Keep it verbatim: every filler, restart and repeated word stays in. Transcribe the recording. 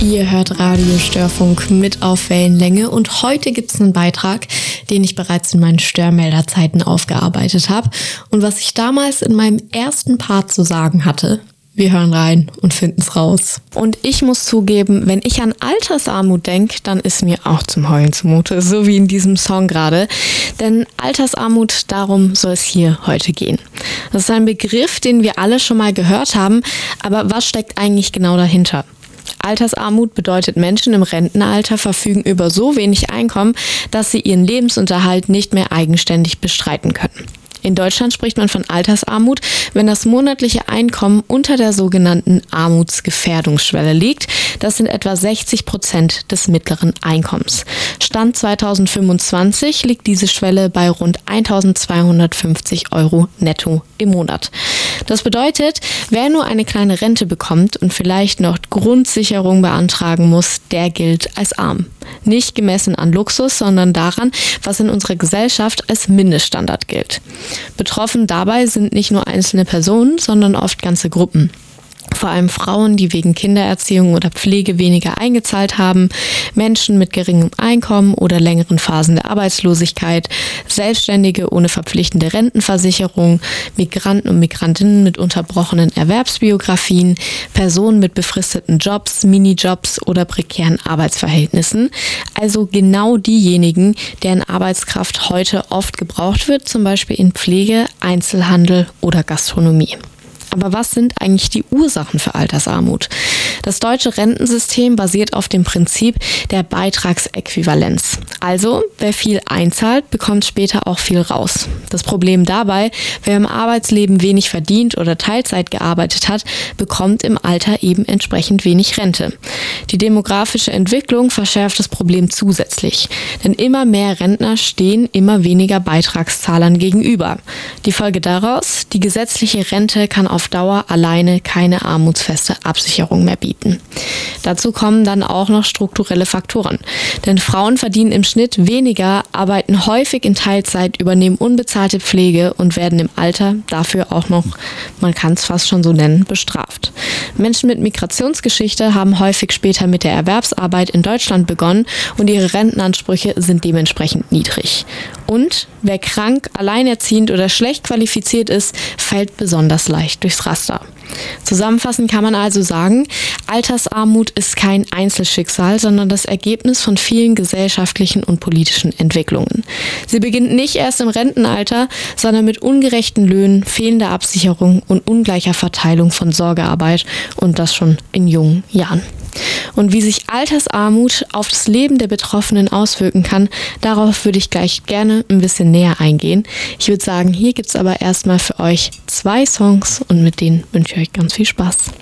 Ihr hört Radio Störfunk mit auf Wellenlänge und heute gibt es einen Beitrag, den ich bereits in meinen Störmelderzeiten aufgearbeitet habe und was ich damals in meinem ersten Part zu sagen hatte. Wir hören rein und finden es raus. Und ich muss zugeben, wenn ich an Altersarmut denke, dann ist mir auch zum Heulen zumute, so wie in diesem Song gerade. Denn Altersarmut, darum soll es hier heute gehen. Das ist ein Begriff, den wir alle schon mal gehört haben, aber was steckt eigentlich genau dahinter? Altersarmut bedeutet, Menschen im Rentenalter verfügen über so wenig Einkommen, dass sie ihren Lebensunterhalt nicht mehr eigenständig bestreiten können. In Deutschland spricht man von Altersarmut, wenn das monatliche Einkommen unter der sogenannten Armutsgefährdungsschwelle liegt. Das sind etwa sechzig Prozent des mittleren Einkommens. Stand zweitausendfünfundzwanzig liegt diese Schwelle bei rund eintausendzweihundertfünfzig Euro netto im Monat. Das bedeutet, wer nur eine kleine Rente bekommt und vielleicht noch Grundsicherung beantragen muss, der gilt als arm. Nicht gemessen an Luxus, sondern daran, was in unserer Gesellschaft als Mindeststandard gilt. Betroffen dabei sind nicht nur einzelne Personen, sondern oft ganze Gruppen. Vor allem Frauen, die wegen Kindererziehung oder Pflege weniger eingezahlt haben, Menschen mit geringem Einkommen oder längeren Phasen der Arbeitslosigkeit, Selbstständige ohne verpflichtende Rentenversicherung, Migranten und Migrantinnen mit unterbrochenen Erwerbsbiografien, Personen mit befristeten Jobs, Minijobs oder prekären Arbeitsverhältnissen. Also genau diejenigen, deren Arbeitskraft heute oft gebraucht wird, zum Beispiel in Pflege, Einzelhandel oder Gastronomie. Aber was sind eigentlich die Ursachen für Altersarmut? Das deutsche Rentensystem basiert auf dem Prinzip der Beitragsäquivalenz. Also, wer viel einzahlt, bekommt später auch viel raus. Das Problem dabei, wer im Arbeitsleben wenig verdient oder Teilzeit gearbeitet hat, bekommt im Alter eben entsprechend wenig Rente. Die demografische Entwicklung verschärft das Problem zusätzlich. Denn immer mehr Rentner stehen immer weniger Beitragszahlern gegenüber. Die Folge daraus, die gesetzliche Rente kann auf Dauer alleine keine armutsfeste Absicherung mehr bieten. Dazu kommen dann auch noch strukturelle Faktoren. Denn Frauen verdienen im Schnitt weniger, arbeiten häufig in Teilzeit, übernehmen unbezahlte Pflege und werden im Alter dafür auch noch, man kann es fast schon so nennen, bestraft. Menschen mit Migrationsgeschichte haben häufig später mit der Erwerbsarbeit in Deutschland begonnen und ihre Rentenansprüche sind dementsprechend niedrig. Und wer krank, alleinerziehend oder schlecht qualifiziert ist, fällt besonders leicht durchs Raster. Zusammenfassend kann man also sagen, Altersarmut ist kein Einzelschicksal, sondern das Ergebnis von vielen gesellschaftlichen und politischen Entwicklungen. Sie beginnt nicht erst im Rentenalter, sondern mit ungerechten Löhnen, fehlender Absicherung und ungleicher Verteilung von Sorgearbeit und das schon in jungen Jahren. Und wie sich Altersarmut auf das Leben der Betroffenen auswirken kann, darauf würde ich gleich gerne ein bisschen näher eingehen. Ich würde sagen, hier gibt es aber erstmal für euch zwei Songs und mit denen wünsche ich euch ganz viel Spaß.